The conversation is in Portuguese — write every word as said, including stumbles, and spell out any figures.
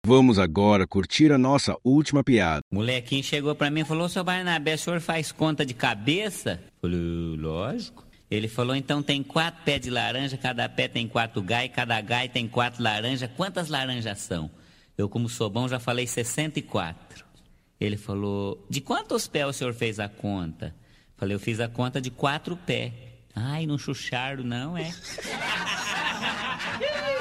Vamos agora curtir a nossa última piada. O molequinho chegou pra mim e falou: seu Barnabé, o senhor faz conta de cabeça? Eu falei: lógico. Ele falou: então tem quatro pés de laranja, cada pé tem quatro gai, cada gai tem quatro laranjas. Quantas laranjas são? Eu, como sou bom, já falei sessenta e quatro. Ele falou: de quantos pés o senhor fez a conta? Falei: eu fiz a conta de quatro pés. Ai, não chucharam não, é?